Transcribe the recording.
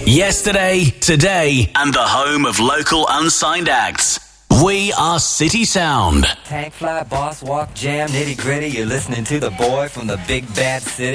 Yesterday, today, and the home of local unsigned acts. We are City Sound. Tank fly, boss walk, jam, nitty gritty. You're listening to the boy from the big bad city.